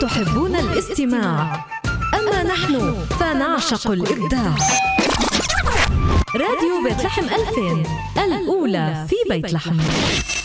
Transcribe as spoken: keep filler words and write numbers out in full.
تحبون الاستماع، أما نحن فنعشق الإبداع. راديو بيت لحم ألفين، الأولى في بيت لحم.